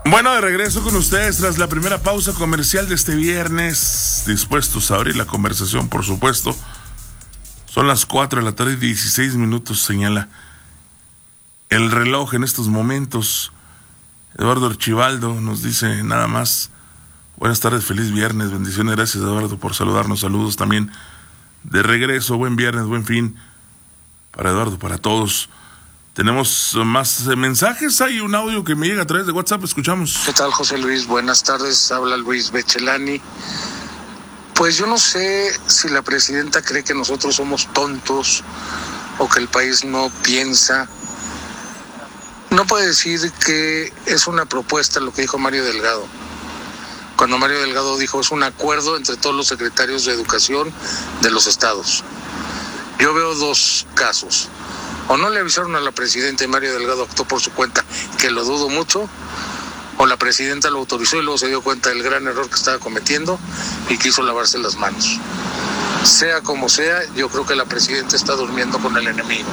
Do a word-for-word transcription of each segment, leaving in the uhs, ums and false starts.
Bueno, de regreso con ustedes tras la primera pausa comercial de este viernes, dispuestos a abrir la conversación, por supuesto. Son las cuatro de la tarde y dieciséis minutos, señala el reloj en estos momentos. Eduardo Archibaldo nos dice nada más: buenas tardes, feliz viernes, bendiciones, gracias Eduardo por saludarnos, saludos también de regreso, buen viernes, buen fin para Eduardo, para todos. Tenemos más mensajes, hay un audio que me llega a través de WhatsApp, escuchamos. ¿Qué tal, José Luis? Buenas tardes, habla Luis Bechelani. Pues yo no sé si la presidenta cree que nosotros somos tontos o que el país no piensa. No puede decir que es una propuesta lo que dijo Mario Delgado. Cuando Mario Delgado dijo es un acuerdo entre todos los secretarios de educación de los estados. Yo veo dos casos. O no le avisaron a la presidenta y Mario Delgado actuó por su cuenta, que lo dudo mucho, o la presidenta lo autorizó y luego se dio cuenta del gran error que estaba cometiendo y quiso lavarse las manos. Sea como sea, yo creo que la presidenta está durmiendo con el enemigo.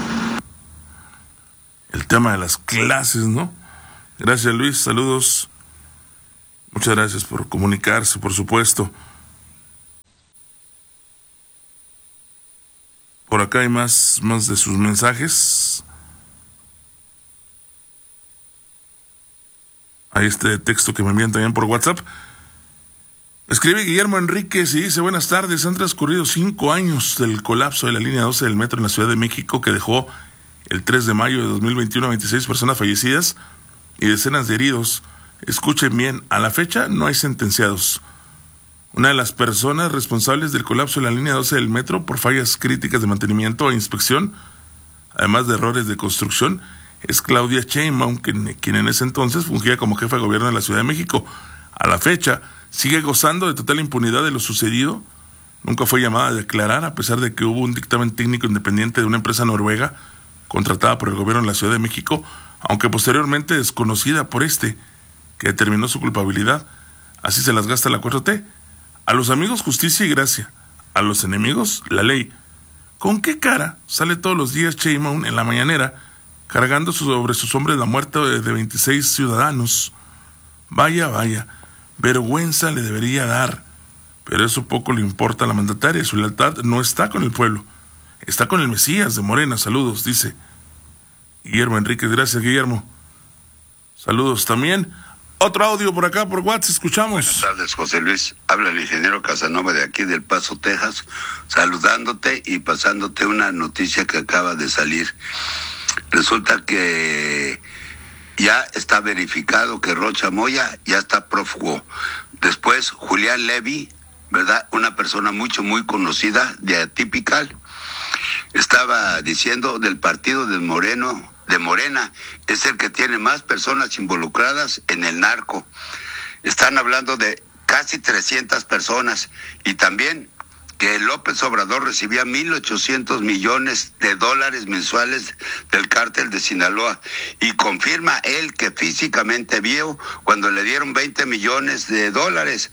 El tema de las clases, ¿no? Gracias, Luis, saludos. Muchas gracias por comunicarse, por supuesto. Por acá hay más, más de sus mensajes. Hay este texto que me envían también por WhatsApp. Escribe Guillermo Enríquez y dice: buenas tardes, han transcurrido cinco años del colapso de la línea doce del metro en la Ciudad de México, que dejó el tres de mayo de dos mil veintiuno a veintiséis personas fallecidas y decenas de heridos. Escuchen bien, a la fecha no hay sentenciados. Una de las personas responsables del colapso de la línea doce del metro por fallas críticas de mantenimiento e inspección, además de errores de construcción, es Claudia Sheinbaum, quien, quien en ese entonces fungía como jefa de gobierno de la Ciudad de México. A la fecha sigue gozando de total impunidad de lo sucedido. Nunca fue llamada a declarar, a pesar de que hubo un dictamen técnico independiente de una empresa noruega contratada por el gobierno de la Ciudad de México, aunque posteriormente desconocida por este, que determinó su culpabilidad. Así se las gasta la cuatro T. A los amigos justicia y gracia, a los enemigos la ley. ¿Con qué cara sale todos los días Sheinbaum en la mañanera cargando sobre sus hombres la muerte de veintiséis ciudadanos? Vaya, vaya, vergüenza le debería dar, pero eso poco le importa a la mandataria. Su lealtad no está con el pueblo, está con el Mesías de Morena. Saludos, dice Guillermo Enríquez. Gracias, Guillermo. Saludos también. Otro audio por acá, por WhatsApp, escuchamos. Buenas tardes, José Luis. Habla el ingeniero Casanova de aquí del Paso, Texas, saludándote y pasándote una noticia que acaba de salir. Resulta que ya está verificado que Rocha Moya ya está prófugo. Después, Julián Levy, ¿verdad? Una persona mucho, muy conocida de Atypical, estaba diciendo del partido del Moreno, de Morena, es el que tiene más personas involucradas en el narco. Están hablando de casi trescientas personas, y también que López Obrador recibía mil ochocientos millones de dólares mensuales del cártel de Sinaloa, y confirma él que físicamente vio cuando le dieron veinte millones de dólares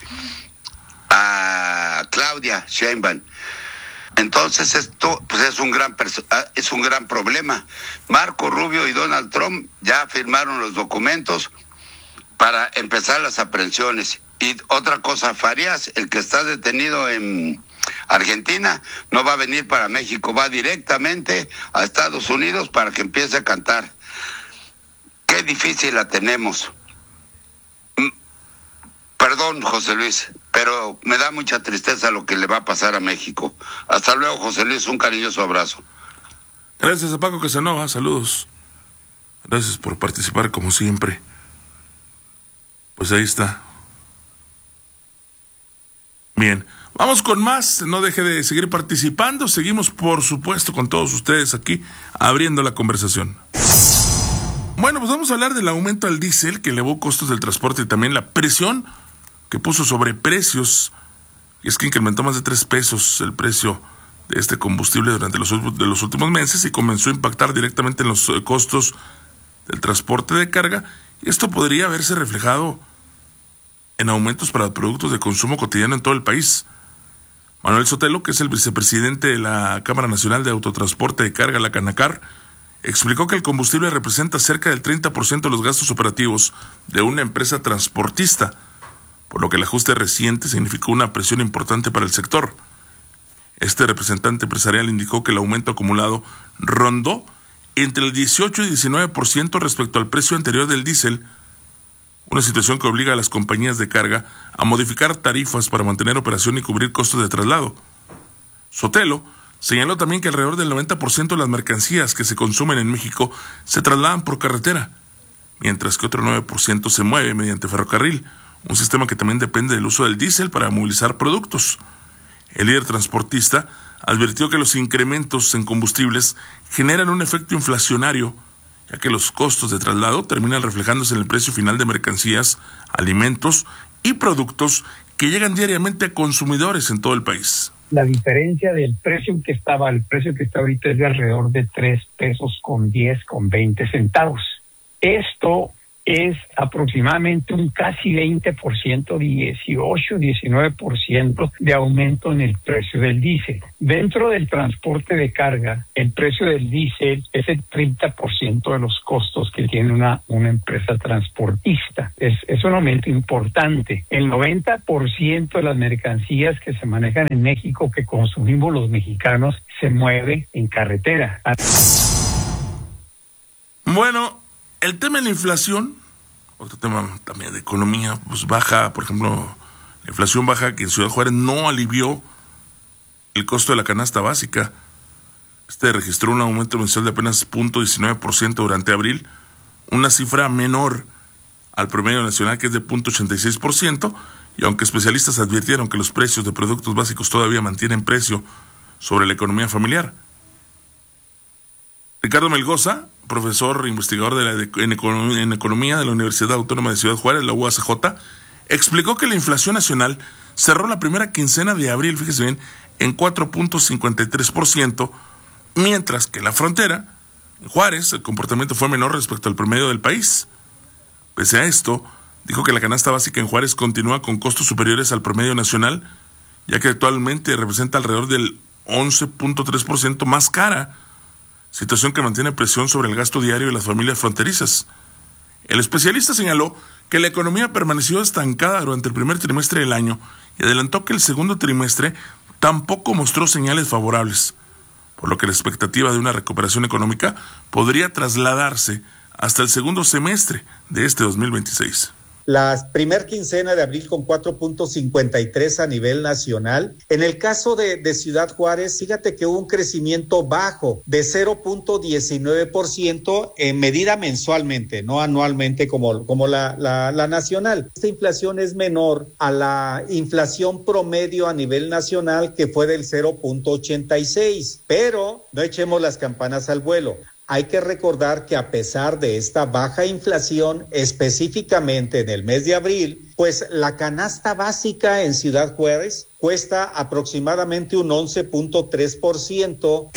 a Claudia Sheinbaum. Entonces esto pues es un gran perso- es un gran problema. Marco Rubio y Donald Trump ya firmaron los documentos para empezar las aprehensiones. Y otra cosa, Farías, el que está detenido en Argentina, no va a venir para México, va directamente a Estados Unidos para que empiece a cantar. Qué difícil la tenemos. Perdón, José Luis, pero me da mucha tristeza lo que le va a pasar a México. Hasta luego, José Luis, un cariñoso abrazo. Gracias a Paco Casanova, saludos. Gracias por participar como siempre. Pues ahí está. Bien, vamos con más, no deje de seguir participando. Seguimos, por supuesto, con todos ustedes aquí, abriendo la conversación. Bueno, pues vamos a hablar del aumento al diésel que elevó costos del transporte y también la presión que puso sobre precios. Y es que incrementó más de tres pesos el precio de este combustible durante los, de los últimos meses y comenzó a impactar directamente en los costos del transporte de carga. Y esto podría verse reflejado en aumentos para productos de consumo cotidiano en todo el país. Manuel Sotelo, que es el vicepresidente de la Cámara Nacional de Autotransporte de Carga, la Canacar, explicó que el combustible representa cerca del treinta por ciento de los gastos operativos de una empresa transportista, por lo que el ajuste reciente significó una presión importante para el sector. Este representante empresarial indicó que el aumento acumulado rondó entre el dieciocho y diecinueve por ciento respecto al precio anterior del diésel, una situación que obliga a las compañías de carga a modificar tarifas para mantener operación y cubrir costos de traslado. Sotelo señaló también que alrededor del noventa por ciento de las mercancías que se consumen en México se trasladan por carretera, mientras que otro nueve por ciento se mueve mediante ferrocarril, un sistema que también depende del uso del diésel para movilizar productos. El líder transportista advirtió que los incrementos en combustibles generan un efecto inflacionario, ya que los costos de traslado terminan reflejándose en el precio final de mercancías, alimentos y productos que llegan diariamente a consumidores en todo el país. La diferencia del precio que estaba al precio que está ahorita es de alrededor de tres pesos con diez, con veinte centavos. Esto es aproximadamente un casi veinte por ciento, dieciocho, diecinueve por ciento de aumento en el precio del diésel. Dentro del transporte de carga, el precio del diésel es el treinta por ciento de los costos que tiene una, una empresa transportista. Es, es un aumento importante. El noventa por ciento de las mercancías que se manejan en México, que consumimos los mexicanos, se mueve en carretera. Bueno, el tema de la inflación, otro tema también de economía, pues baja, por ejemplo, la inflación baja, que en Ciudad Juárez no alivió el costo de la canasta básica. Este registró un aumento mensual de apenas cero punto diecinueve por ciento durante abril, una cifra menor al promedio nacional, que es de cero punto ochenta y seis por ciento, y aunque especialistas advirtieron que los precios de productos básicos todavía mantienen precio sobre la economía familiar. Ricardo Melgoza, profesor investigador de la, de, en, economía, en Economía de la Universidad Autónoma de Ciudad Juárez, la U A C J, explicó que la inflación nacional cerró la primera quincena de abril, fíjese bien, en cuatro punto cincuenta y tres por ciento, mientras que en la frontera, en Juárez, el comportamiento fue menor respecto al promedio del país. Pese a esto, dijo que la canasta básica en Juárez continúa con costos superiores al promedio nacional, ya que actualmente representa alrededor del once punto tres por ciento más cara, situación que mantiene presión sobre el gasto diario de las familias fronterizas. El especialista señaló que la economía permaneció estancada durante el primer trimestre del año y adelantó que el segundo trimestre tampoco mostró señales favorables, por lo que la expectativa de una recuperación económica podría trasladarse hasta el segundo semestre de este dos mil veintiséis. La primer quincena de abril con cuatro punto cincuenta y tres a nivel nacional. En el caso de, de Ciudad Juárez, fíjate que hubo un crecimiento bajo de cero punto diecinueve por ciento en medida mensualmente, no anualmente como, como la, la, la nacional. Esta inflación es menor a la inflación promedio a nivel nacional, que fue del cero punto ochenta y seis, pero no echemos las campanas al vuelo. Hay que recordar que a pesar de esta baja inflación, específicamente en el mes de abril, pues la canasta básica en Ciudad Juárez cuesta aproximadamente un once punto tres por ciento.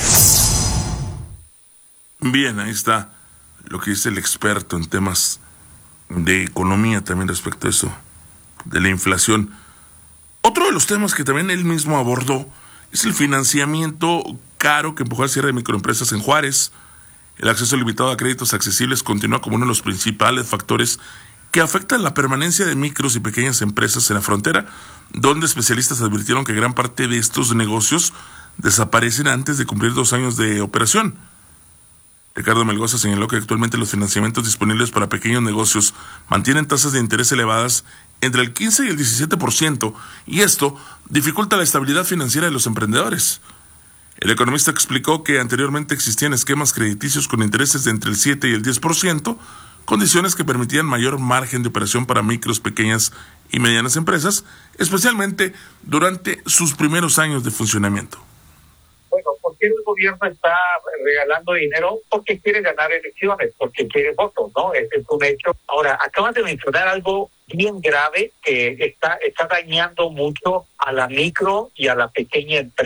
Bien, ahí está lo que dice el experto en temas de economía también respecto a eso, de la inflación. Otro de los temas que también él mismo abordó es el financiamiento caro que empujó al cierre de microempresas en Juárez. El acceso limitado a créditos accesibles continúa como uno de los principales factores que afectan la permanencia de micros y pequeñas empresas en la frontera, donde especialistas advirtieron que gran parte de estos negocios desaparecen antes de cumplir dos años de operación. Ricardo Melgoza señaló que actualmente los financiamientos disponibles para pequeños negocios mantienen tasas de interés elevadas entre el quince y el diecisiete por ciento, y esto dificulta la estabilidad financiera de los emprendedores. El economista explicó que anteriormente existían esquemas crediticios con intereses de entre el siete y el diez por ciento, condiciones que permitían mayor margen de operación para micros, pequeñas y medianas empresas, especialmente durante sus primeros años de funcionamiento. Bueno, ¿por qué el gobierno está regalando dinero? Porque quiere ganar elecciones, porque quiere votos, ¿no? Es, es un hecho. Ahora, acabas de mencionar algo bien grave que está, está dañando mucho a la micro y a la pequeña empresa.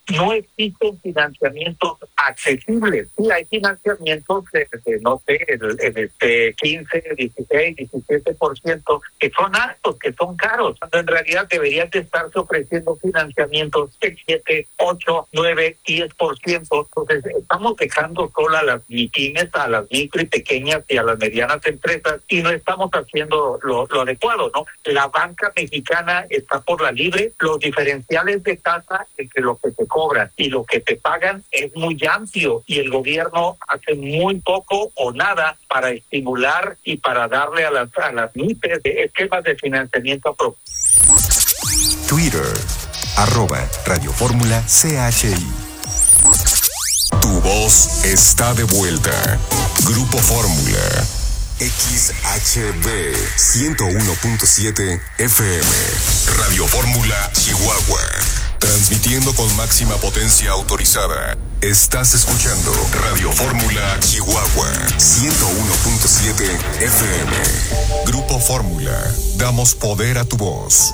no existen financiamientos accesibles. Sí, hay financiamientos de, de no sé, en este quince, dieciséis, diecisiete por ciento, que son altos, que son caros. Cuando en realidad deberían de estarse ofreciendo financiamientos de siete, ocho, nueve, diez por ciento. Entonces, estamos dejando sola a las pymes, a las micro y pequeñas y a las medianas empresas, y no estamos haciendo lo, lo adecuado, ¿no? La banca mexicana está por la libre. Los diferenciales de tasa entre lo que te cobran y lo que te pagan es muy amplio, y el gobierno hace muy poco o nada para estimular y para darle a las, a las MIPES esquemas de financiamiento apropiados. Twitter, arroba Radio Fórmula C H I. Tu voz está de vuelta. Grupo Fórmula. X H B ciento uno punto siete F M. Radio Fórmula Chihuahua. Transmitiendo con máxima potencia autorizada. Estás escuchando Radio Fórmula Chihuahua ciento uno punto siete F M. Grupo Fórmula. Damos poder a tu voz.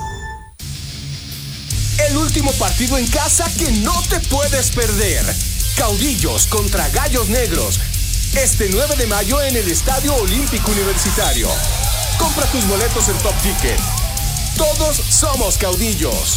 El último partido en casa que no te puedes perder. Caudillos contra Gallos Negros. Este nueve de mayo en el Estadio Olímpico Universitario. Compra tus boletos en Top Ticket. Todos somos caudillos.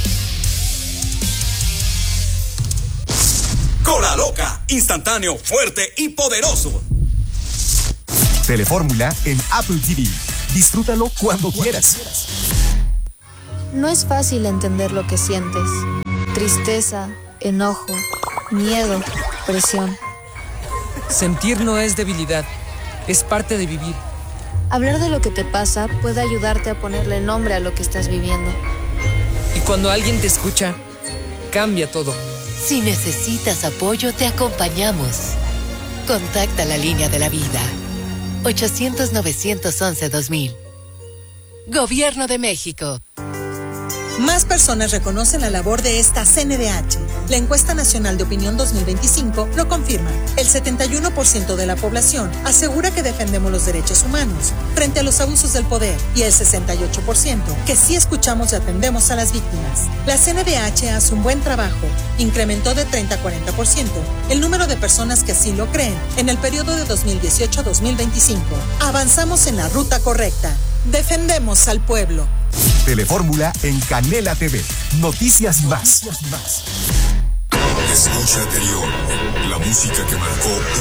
Cola Loca, instantáneo, fuerte y poderoso. Telefórmula en Apple T V. Disfrútalo cuando quieras. No es fácil entender lo que sientes. Tristeza, enojo, miedo, presión. Sentir no es debilidad, es parte de vivir. Hablar de lo que te pasa puede ayudarte a ponerle nombre a lo que estás viviendo. Y cuando alguien te escucha, cambia todo. Si necesitas apoyo, te acompañamos. Contacta la línea de la vida. ochocientos, novecientos once, dos mil. Gobierno de México. Más personas reconocen la labor de esta C N D H. La encuesta nacional de opinión dos mil veinticinco lo confirma. El setenta y uno por ciento de la población asegura que defendemos los derechos humanos frente a los abusos del poder, y el sesenta y ocho por ciento que sí escuchamos y atendemos a las víctimas. La C N D H hace un buen trabajo. Incrementó de treinta a cuarenta por ciento el número de personas que así lo creen en el periodo de dos mil dieciocho a dos mil veinticinco. Avanzamos en la ruta correcta. Defendemos al pueblo. Telefórmula en Canela T V. Noticias más. Escucha anterior, la música que marcó